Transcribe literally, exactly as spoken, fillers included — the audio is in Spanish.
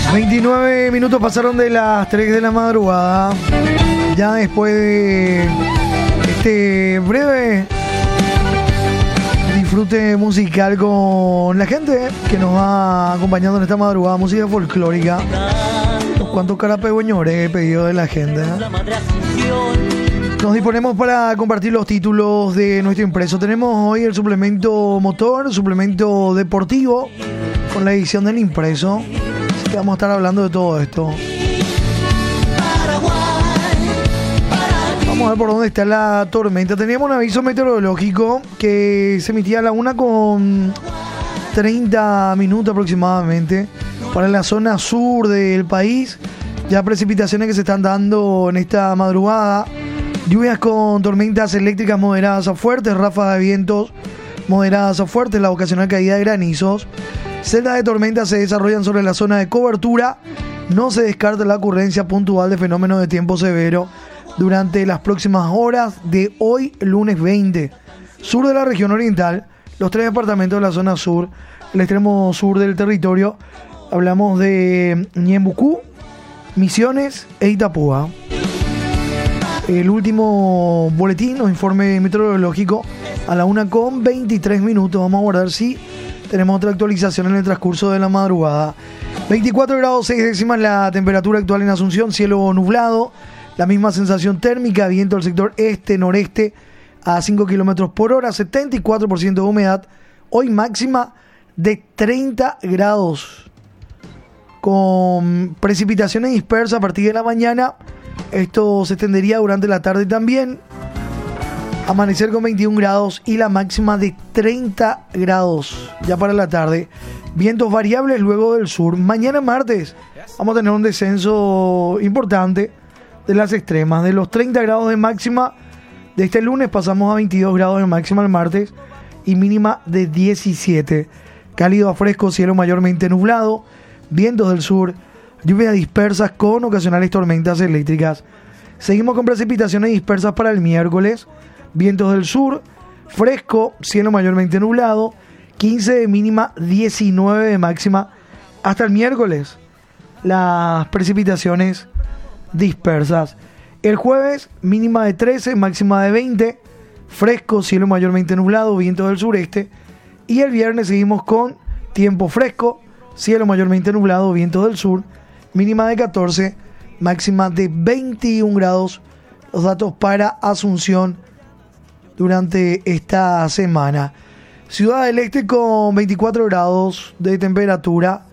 veintinueve minutos pasaron de las tres de la madrugada. Ya después de este breve disfrute musical con la gente que nos va acompañando en esta madrugada, música folclórica. Unos cuantos carapegüeñores he pedido de la gente. Nos disponemos para compartir los títulos de nuestro impreso. Tenemos hoy el suplemento motor, suplemento deportivo, con la edición del impreso. Así que vamos a estar hablando de todo esto. Vamos a ver por dónde está la tormenta. Teníamos un aviso meteorológico que se emitía a la una con treinta minutos aproximadamente para la zona sur del país. Ya precipitaciones que se están dando en esta madrugada. Lluvias con tormentas eléctricas moderadas a fuertes, ráfagas de vientos moderadas a fuertes, la ocasional caída de granizos. Celdas de tormenta se desarrollan sobre la zona de cobertura. No se descarta la ocurrencia puntual de fenómenos de tiempo severo durante las próximas horas de hoy, lunes veinte. Sur de la región oriental, los tres departamentos de la zona sur, el extremo sur del territorio. Hablamos de Ñembucú, Misiones e Itapúa. El último boletín o informe meteorológico a la una con veintitrés minutos. Vamos a guardar si tenemos otra actualización en el transcurso de la madrugada. veinticuatro grados seis décimas la temperatura actual en Asunción, cielo nublado. La misma sensación térmica, viento del sector este-noreste a cinco kilómetros por hora, setenta y cuatro por ciento de humedad. Hoy máxima de treinta grados. Con precipitaciones dispersas a partir de la mañana. Esto se extendería durante la tarde también. Amanecer con veintiún grados y la máxima de treinta grados ya para la tarde. Vientos variables luego del sur. Mañana martes vamos a tener un descenso importante de las extremas. De los treinta grados de máxima de este lunes pasamos a veintidós grados de máxima el martes y mínima de diecisiete. Cálido a fresco, cielo mayormente nublado. Vientos del sur. Lluvias dispersas con ocasionales tormentas eléctricas. Seguimos con precipitaciones dispersas para el miércoles. Vientos del sur, fresco, cielo mayormente nublado. quince de mínima, diecinueve de máxima. Hasta el miércoles, las precipitaciones dispersas. El jueves, mínima de trece, máxima de veinte. Fresco, cielo mayormente nublado, vientos del sureste. Y el viernes seguimos con tiempo fresco, cielo mayormente nublado, vientos del sur. Mínima de catorce, máxima de veintiún grados. Los datos para Asunción durante esta semana. Ciudad del Este con veinticuatro grados de temperatura.